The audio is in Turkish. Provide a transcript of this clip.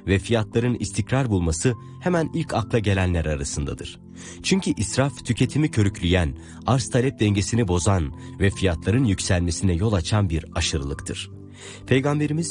ve fiyatların istikrar bulması hemen ilk akla gelenler arasındadır. Çünkü israf tüketimi körükleyen, arz talep dengesini bozan ve fiyatların yükselmesine yol açan bir aşırılıktır. Peygamberimiz